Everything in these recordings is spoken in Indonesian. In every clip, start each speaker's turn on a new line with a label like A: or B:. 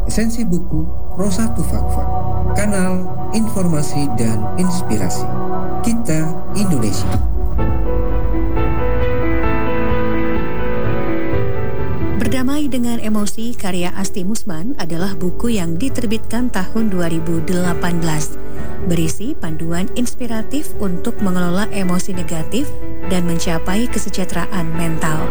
A: Esensi buku Pro 1 Fakfak, kanal informasi dan inspirasi. Kita Indonesia.
B: Berdamai dengan Emosi karya Asti Musman adalah buku yang diterbitkan tahun 2018. Berisi panduan inspiratif untuk mengelola emosi negatif dan mencapai kesejahteraan mental.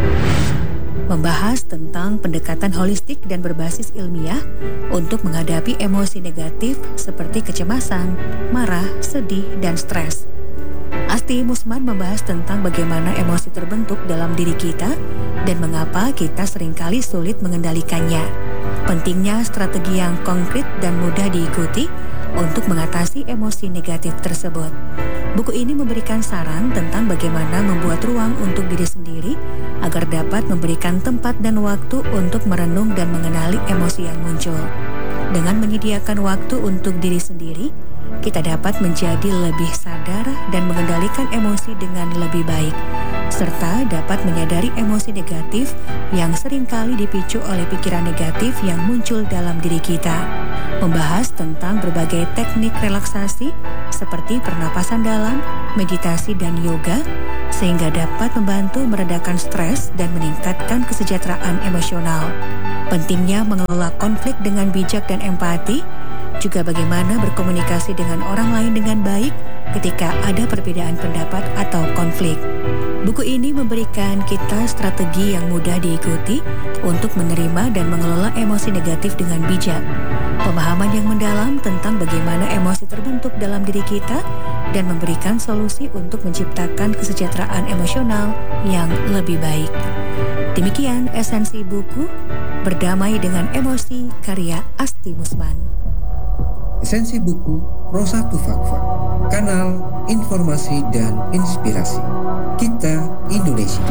B: Membahas tentang pendekatan holistik dan berbasis ilmiah untuk menghadapi emosi negatif seperti kecemasan, marah, sedih, dan stres. Asti Musman membahas tentang bagaimana emosi terbentuk dalam diri kita dan mengapa kita seringkali sulit mengendalikannya. Pentingnya strategi yang konkret dan mudah diikuti untuk mengatasi emosi negatif tersebut. Buku ini memberikan saran tentang bagaimana membuat ruang untuk diri sendiri agar dapat memberikan tempat dan waktu untuk merenung dan mengenali emosi yang muncul. Dengan menyediakan waktu untuk diri sendiri, kita dapat menjadi lebih sadar dan mengendalikan emosi dengan lebih baik, serta dapat menyadari emosi negatif yang seringkali dipicu oleh pikiran negatif yang muncul dalam diri kita. Membahas tentang berbagai teknik relaksasi seperti pernapasan dalam, meditasi, dan yoga, sehingga dapat membantu meredakan stres dan meningkatkan kesejahteraan emosional. Pentingnya mengelola konflik dengan bijak dan empati, juga bagaimana berkomunikasi dengan orang lain dengan baik ketika ada perbedaan pendapat atau konflik. Buku ini memberikan kita strategi yang mudah diikuti untuk menerima dan mengelola emosi negatif dengan bijak. Pemahaman yang mendalam tentang bagaimana emosi terbentuk dalam diri kita dan memberikan solusi untuk menciptakan kesejahteraan emosional yang lebih baik. Demikian esensi buku Berdamai dengan Emosi karya Asti Musman.
A: Esensi buku Pro 1 Fakfak, kanal informasi dan inspirasi. Kita Indonesia.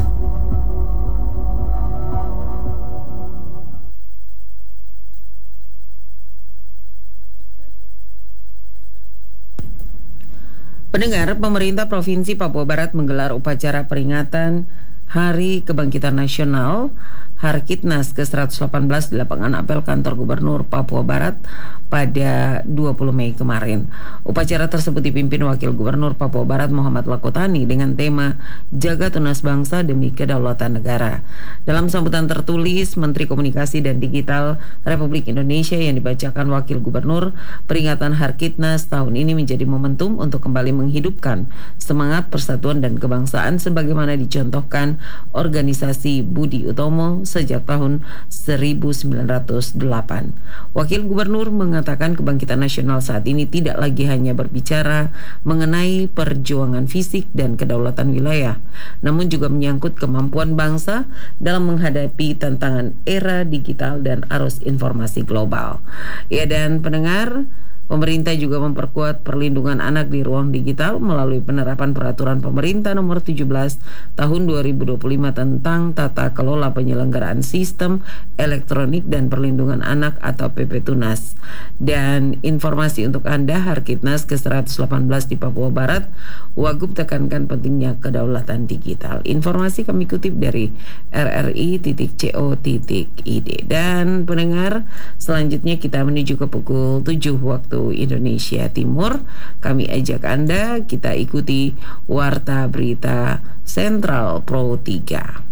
C: Pendengar, pemerintah Provinsi Papua Barat menggelar upacara peringatan Hari Kebangkitan Nasional Harkitnas ke-118 di lapangan apel kantor Gubernur Papua Barat pada 20 Mei kemarin. Upacara tersebut dipimpin Wakil Gubernur Papua Barat Muhammad Lakotani dengan tema Jaga Tunas Bangsa Demi Kedaulatan Negara. Dalam sambutan tertulis Menteri Komunikasi dan Digital Republik Indonesia yang dibacakan Wakil Gubernur, peringatan Harkitnas tahun ini menjadi momentum untuk kembali menghidupkan semangat persatuan dan kebangsaan sebagaimana dicontohkan organisasi Budi Utomo sejak tahun 1908. Wakil Gubernur mengatakan kebangkitan nasional saat ini tidak lagi hanya berbicara mengenai perjuangan fisik dan kedaulatan wilayah, namun juga menyangkut kemampuan bangsa dalam menghadapi tantangan era digital dan arus informasi global. Ya, dan pendengar, pemerintah juga memperkuat perlindungan anak di ruang digital melalui penerapan Peraturan Pemerintah Nomor 17 Tahun 2025 tentang Tata Kelola Penyelenggaraan Sistem Elektronik dan Perlindungan Anak atau PP-TUNAS. Dan informasi untuk Anda, Harkitnas ke-118 di Papua Barat, Wagub tekankan pentingnya kedaulatan digital. Informasi kami kutip dari rri.co.id. Dan pendengar, selanjutnya kita menuju ke pukul 7 waktu Indonesia Timur. Kami ajak Anda kita ikuti Warta Berita Sentral Pro 3.